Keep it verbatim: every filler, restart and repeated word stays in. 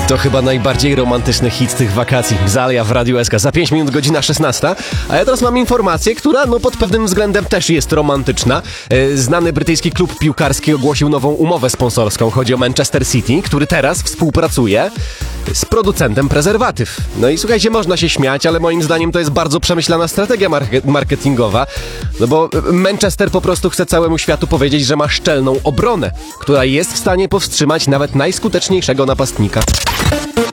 To chyba najbardziej romantyczny hit tych wakacji. Zalia w Radiu S K. Za pięć minut godzina szesnasta. A ja teraz mam informację, która no pod pewnym względem też jest romantyczna. Znany brytyjski klub piłkarski ogłosił nową umowę sponsorską. Chodzi o Manchester City, który teraz współpracuje z producentem prezerwatyw. No i słuchajcie, można się śmiać, ale moim zdaniem to jest bardzo przemyślana strategia marke- marketingowa. No bo Manchester po prostu chce całemu światu powiedzieć, że ma szczelną obronę, która jest w stanie powstrzymać nawet najskuteczniejszego napastnika.